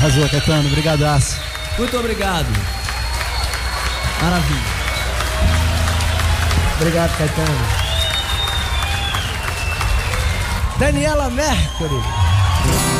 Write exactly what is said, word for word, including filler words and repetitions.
Arrasou, Caetano. Obrigadaço. Muito obrigado. Maravilha. Obrigado, Caetano. Daniela Mercury.